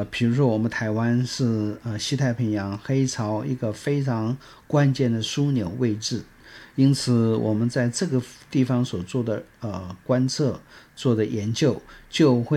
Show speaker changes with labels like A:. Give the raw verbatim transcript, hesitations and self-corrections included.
A: 比如说我们台湾是呃西太平洋黑潮一个非常关键的枢纽位置，因此我们在这个地方所做的呃观测做的研究就会